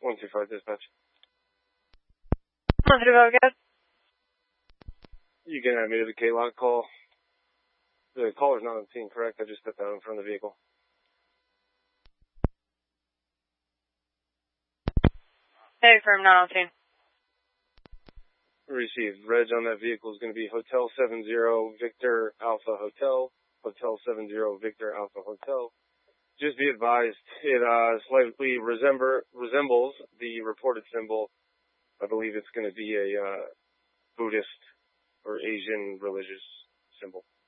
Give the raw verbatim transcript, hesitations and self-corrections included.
one two five dispatch. one three five, guys. You can have me to the K-Lock call. The caller's not on the scene, correct? I just stepped out in front of the vehicle. Hey, firm, not on scene. Received. Reg on that vehicle is going to be Hotel seven zero Victor Alpha Hotel. Hotel seven zero Victor Alpha Hotel. Just be advised, it uh, slightly resember, resembles the reported symbol. I believe it's going to be a uh, Buddhist or Asian religious symbol.